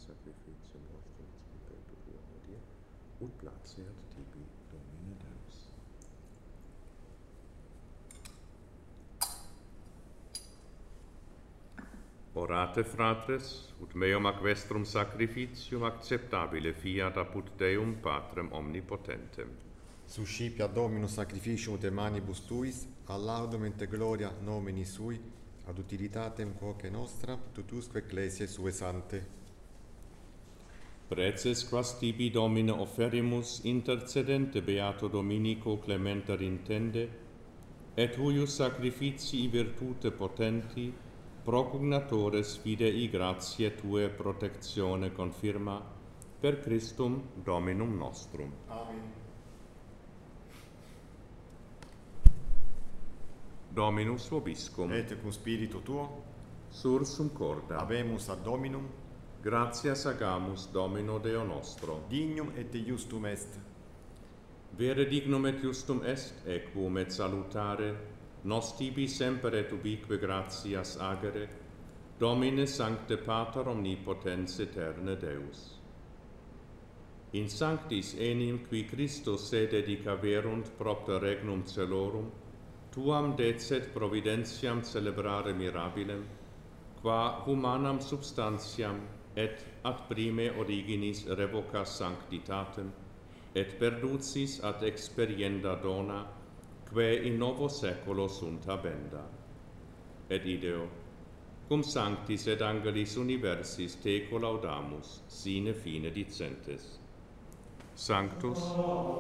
sacrificium nostrum perpetuum odie, ut placeat tibi, Domine Deus. Orate, fratres, ut meum ac vestrum sacrificium acceptabile fiat apud Deum Patrem omnipotentem. Suscipia Dominus sacrificium de manibus tuis, a laudum et gloria nomini sui, ad utilitatem quoque nostra, tutusque ecclesiae sue sante. Preces quas tibi, Domine, offerimus intercedente Beato Dominico Clementer intende, et huius sacrificii virtute potenti, propugnatores fidei gratiae Tue protectione confirma, per Christum Dominum nostrum. Amen. Dominus vobiscum. Et cum spiritu tuo, Sursum corda. habemus ad Dominum, Gratias agamus, Domino Deo nostro. dignum et iustum est. Vere dignum et justum est, equum et salutare, nos tibi semper et ubique gratias agere, Domine Sancte Pater Omnipotens Eterne Deus. In sanctis enim qui Christus se dedicaverunt propter regnum celorum, tuam decet providentiam celebrare mirabilem, qua humanam substantiam et ad prime originis revocas sanctitatem, et perducis ad experienda dona, quae in novo seculo sunt habenda. Et ideo, cum sanctis et angelis universis te collaudamus, sine fine dicentes. Sanctus